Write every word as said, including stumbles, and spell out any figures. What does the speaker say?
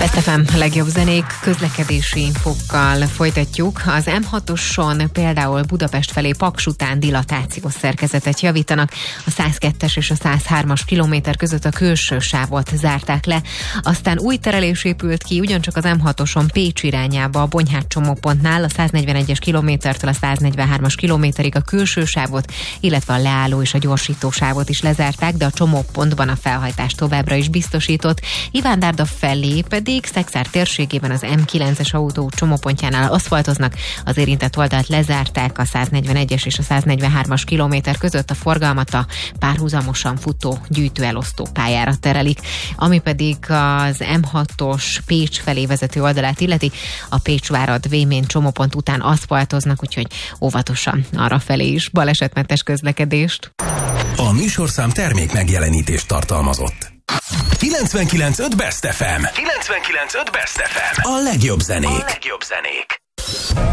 Best ef em legjobb zenék, közlekedési infókkal folytatjuk. Az em hatoson például Budapest felé Paks után dilatációs szerkezetet javítanak. A száz kettes és a száz hármas kilométer között a külső sávot zárták le. Aztán új terelés épült ki ugyancsak az em hatoson Pécs irányába a Bonyhát csomópontnál a száznegyvenegyes kilométertől a száznegyvenhármas kilométerig a külső sávot, illetve a leálló és a gyorsító sávot is lezárták, de a csomópontban a felhajtás továbbra is biztosított. Ivándárda felé pedig Szekszár térségében az em kilences autó csomópontjánál aszfaltoznak, az érintett oldalt lezárták, a száznegyvenegyes és a száznegyvenhármas kilométer között a forgalmat a párhuzamosan futó gyűjtőelosztó pályára terelik. Ami pedig az em hatos Pécs felé vezető oldalát illeti, a Pécsvárad-Vémén csomópont után aszfaltoznak, úgyhogy óvatosan arra felé is balesetmentes közlekedést. A műsorszám termék megjelenítést tartalmazott. kilencvenkilenc pont öt Best ef em. kilencvenkilenc pont öt Best ef em. A legjobb zenék. A legjobb zenék.